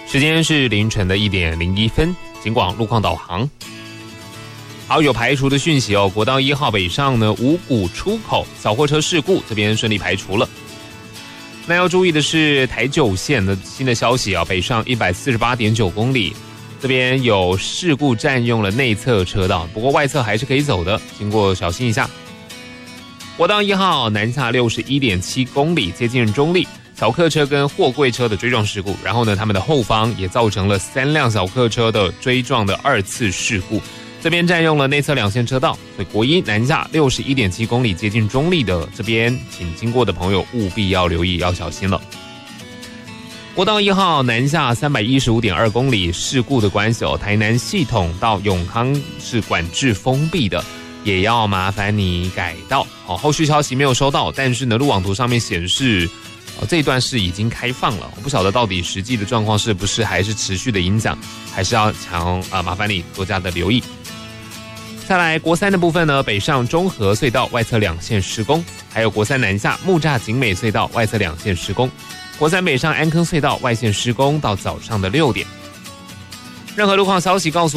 时间是凌晨的1点01分，警广路况导航。好，有排除的讯息哦。国道1号北上呢，五股出口小货车事故这边顺利排除了。那要注意的是台9线的新的消息啊，北上148.9公里，这边有事故占用了内侧车道，不过外侧还是可以走的，经过小心一下。国道1号南下61.7公里，接近中立，小客车跟货柜车的追撞事故，然后呢，他们的后方也造成了3辆小客车的追撞的2次事故。这边占用了内侧2线车道，所以国一南下61.7公里接近中立的这边，请经过的朋友务必要留意，要小心了。国道1号南下315.2公里，事故的关系哦，台南系统到永康是管制封闭的，也要麻烦你改道。后续消息没有收到，但是呢，路网图上面显示，这一段是已经开放了，我不晓得到底实际的状况是不是还是持续的影响，还是要麻烦你多加的留意。再来国3的部分呢，北上中和隧道外侧2线施工，还有国3南下木栅景美隧道外侧2线施工，国3北上安坑隧道外线施工到早上的6点。任何路况消息告诉